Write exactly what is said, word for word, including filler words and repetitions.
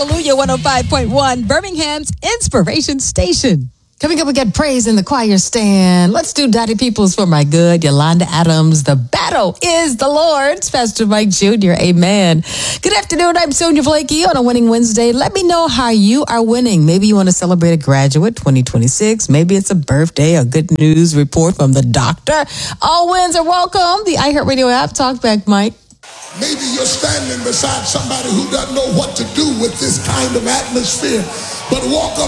Hallelujah one oh five point one, Birmingham's Inspiration Station. Coming up, we got praise in the choir stand. Let's do Daddy Peoples for my good. Yolanda Adams, the battle is the Lord's. Pastor Mike Junior Amen. Good afternoon. I'm Sonia Flakey on a winning Wednesday. Let me know how you are winning. Maybe you want to celebrate a graduate twenty twenty-six. Maybe it's a birthday, a good news report from the doctor. All wins are welcome. The iHeartRadio app. Talk back, Mike. Maybe you're standing beside somebody who doesn't know what to do with this kind of atmosphere, but walk up